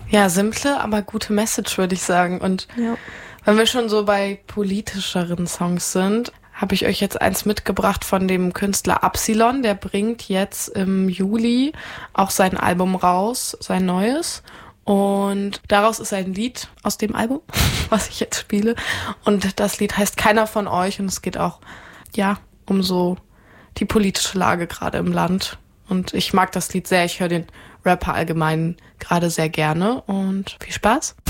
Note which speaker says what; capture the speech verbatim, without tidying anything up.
Speaker 1: Ja, simple, aber gute Message, würde ich sagen. Und
Speaker 2: Ja.
Speaker 1: wenn wir schon so bei politischeren Songs sind, habe ich euch jetzt eins mitgebracht von dem Künstler Absilon. Der bringt jetzt im Juli auch sein Album raus, sein neues. Und daraus ist ein Lied aus dem Album, was ich jetzt spiele. Und das Lied heißt Keiner von euch. Und es geht auch, ja, um so die politische Lage gerade im Land. Und ich mag das Lied sehr. Ich höre den Rapper allgemein gerade sehr gerne. Und viel Spaß.